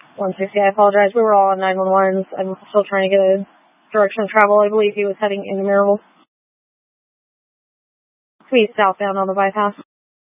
160, I apologize. We were all on 911s. I'm still trying to get a direction of travel. I believe he was heading into Maryville. Please southbound on the bypass.